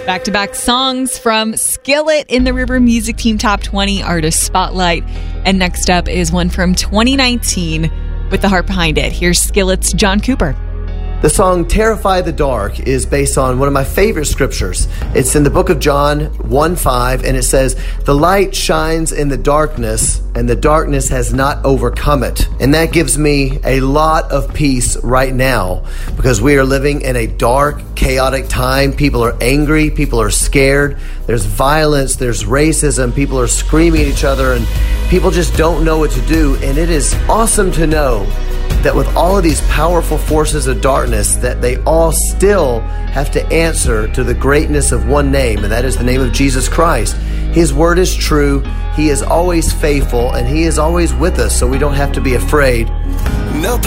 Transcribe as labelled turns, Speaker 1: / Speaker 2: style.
Speaker 1: Back-to-back songs from Skillet in the River Music Team Top 20 Artist Spotlight. And next up is one from 2019 with the heart behind it. Here's Skillet's John Cooper.
Speaker 2: The song Terrify the Dark is based on one of my favorite scriptures. It's in the book of John 1:5, and it says, "The light shines in the darkness, and the darkness has not overcome it." And that gives me a lot of peace right now, because we are living in a dark, chaotic time. People are angry, people are scared, there's violence, there's racism, people are screaming at each other, and people just don't know what to do. And it is awesome to know that with all of these powerful forces of darkness, that they all still have to answer to the greatness of one name, and that is the name of Jesus Christ. His word is true, He is always faithful, and He is always with us, so we don't have to be afraid.
Speaker 3: No